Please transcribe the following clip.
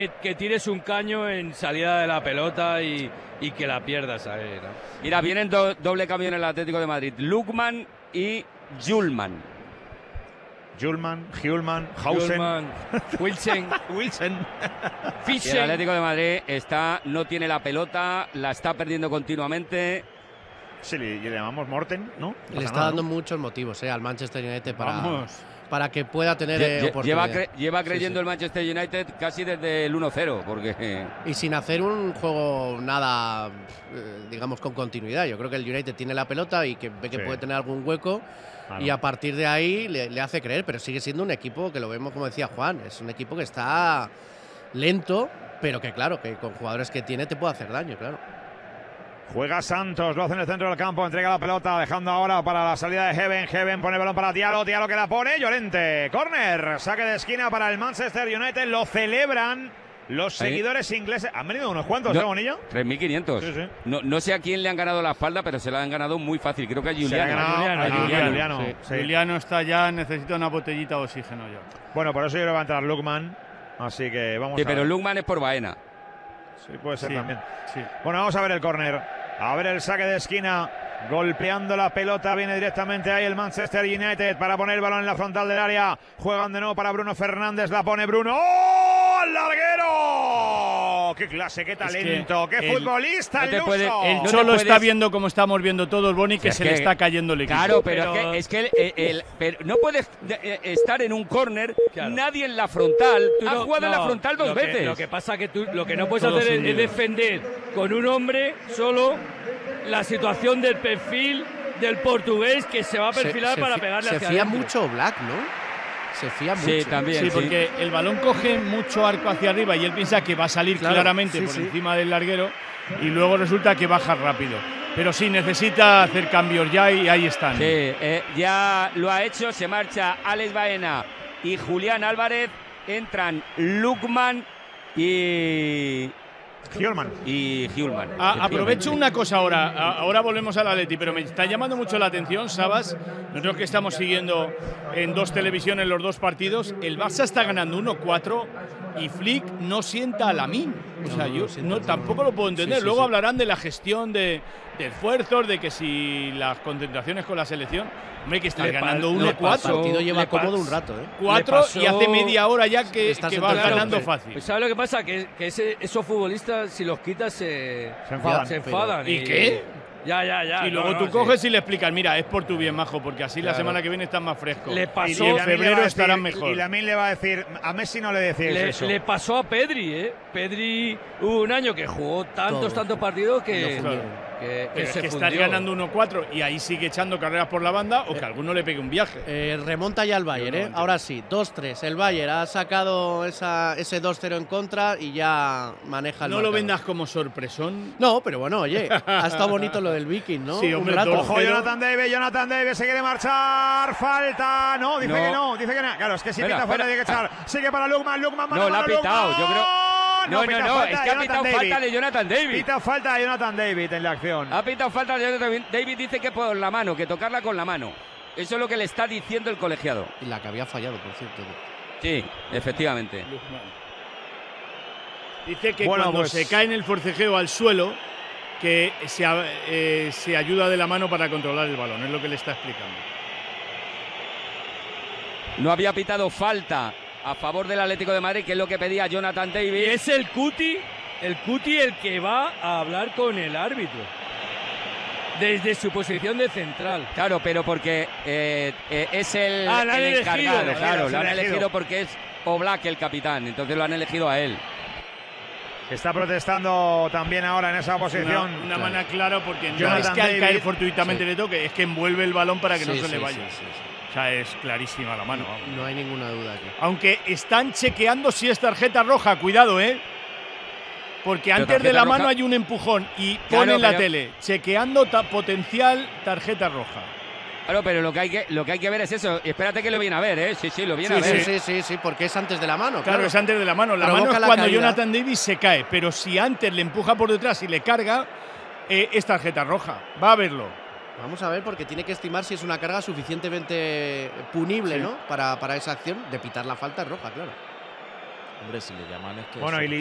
que tires un caño en salida de la pelota y que la pierdas ahí, ¿no? Mira, vienen doble cambio en el Atlético de Madrid. Lukman y Hjulmand. Hjulmand, Hausen. Wilson. El Atlético de Madrid no tiene la pelota, la está perdiendo continuamente. Sí, le llamamos Morten, ¿no? Le está dando muchos motivos al Manchester United para que pueda tener oportunidad. Lleva creyendo el Manchester United casi desde el 1-0, porque… Y sin hacer un juego nada, digamos, con continuidad. Yo creo que el United tiene la pelota y que ve que puede tener algún hueco. Claro. Y a partir de ahí le hace creer, pero sigue siendo un equipo que lo vemos, como decía Juan, es un equipo que está lento, pero que claro, que con jugadores que tiene te puede hacer daño, claro. Juega Santos, lo hace en el centro del campo, entrega la pelota, dejando ahora para la salida de Heaven. Heaven pone el balón para Diallo que la pone, Llorente. Córner, saque de esquina para el Manchester United, lo celebran los seguidores ingleses. Han venido unos cuantos, ¿no, Bonillo? 3.500. Sí. No sé a quién le han ganado la espalda, pero se la han ganado muy fácil. Creo que a Juliano. Juliano está ya, necesita una botellita de oxígeno ya. Bueno, por eso yo creo que va a entrar Lukman, así que vamos a ver. Pero Lukman es por Baena. Sí, puede ser también. Sí. Bueno, vamos a ver el córner. A ver el saque de esquina, golpeando la pelota, viene directamente ahí el Manchester United para poner el balón en la frontal del área. Juegan de nuevo para Bruno Fernández, la pone Bruno. ¡Oh, al larguero! ¡Qué clase, qué talento, qué futbolista el luso! El Cholo está viendo como estamos viendo todos, Boni, que se le está cayendo el equipo. Claro, pero es que no puedes estar en un córner, nadie en la frontal. Ha jugado en la frontal dos veces. Lo que pasa que tú lo que no puedes hacer es defender con un hombre solo la situación del perfil del portugués que se va a perfilar para pegarle hacia Se fía mucho Black, ¿no? Se fía mucho. Sí, también. Sí, porque el balón coge mucho arco hacia arriba y él piensa que va a salir claramente por encima del larguero y luego resulta que baja rápido. Pero sí, necesita hacer cambios ya y ahí están. Sí, ya lo ha hecho, se marcha Alex Baena y Julián Álvarez, entran Lukman y Hjulmand. Aprovecho una cosa ahora volvemos al Atleti, pero me está llamando mucho la atención, Sabas, nosotros que estamos siguiendo en dos televisiones los dos partidos, el Barça está ganando 1-4 y Flick no sienta a Lamine. O sea, yo tampoco lo puedo entender. Luego hablarán de la gestión de esfuerzos, de que si las concentraciones con la selección. Hombre, que está ganando 1-4. El partido lleva cómodo un rato, 4 y hace media hora ya que va ganando fácil. Pues ¿sabes lo que pasa? Que esos futbolistas, si los quitas, se enfadan. ¿Y qué? Ya. Y luego tú coges y le explicas, mira, es por tu bien, majo, porque así la semana que viene estás más fresco. Le pasó, y en febrero estarán mejor. Y Lamine le va a decir, a Messi no le decís eso. Le pasó a Pedri, Pedri hubo un año que jugó tantos partidos que se estás ganando 1-4 y ahí sigue echando carreras por la banda o que alguno le pegue un viaje. Remonta ya el Bayern, Ahora sí, 2-3. El Bayern ha sacado ese 2-0 en contra y ya maneja el No marcador. lo vendas como sorpresón. No, pero bueno, oye, ha estado bonito lo del Viking, ¿no? Sí, hombre, ojo, Jonathan David se quiere marchar, falta, dice que no. Claro, es que si pita falta tiene que echar. Sigue para Lukman, no, la ha pitado, yo creo. No, es que ha pitado falta de Jonathan David. Pita falta de Jonathan David en la acción. Ha pitado falta de Jonathan David, dice que por la mano, que tocarla con la mano. Eso es lo que le está diciendo el colegiado. Y la que había fallado, por cierto. Sí, efectivamente. Dice que cuando se cae en el forcejeo al suelo, que se ayuda de la mano para controlar el balón, es lo que le está explicando. No había pitado falta a favor del Atlético de Madrid, que es lo que pedía Jonathan David. Y es el Cuti el que va a hablar con el árbitro desde su posición de central. Claro, pero porque es el encargado. Claro, lo han elegido porque es Oblak el capitán, entonces lo han elegido a él. Está protestando también ahora en esa posición. Una mano clara porque no es que al caer fortuitamente le toque, es que envuelve el balón para que no se le vaya. O sea, es clarísima la mano. No hay ninguna duda aquí. Aunque están chequeando si es tarjeta roja, cuidado, porque antes de la mano hay un empujón y pone en la tele, chequeando potencial tarjeta roja. Claro, pero lo que hay que ver es eso. Espérate que lo viene a ver, Sí, lo viene a ver. Sí, porque es antes de la mano. Claro, es antes de la mano. La mano es cuando Jonathan David se cae, pero si antes le empuja por detrás y le carga, es tarjeta roja. Va a verlo. Vamos a ver, porque tiene que estimar si es una carga suficientemente punible, ¿no? Para esa acción de pitar la falta roja, claro. Hombre, si le llaman es que… Bueno, y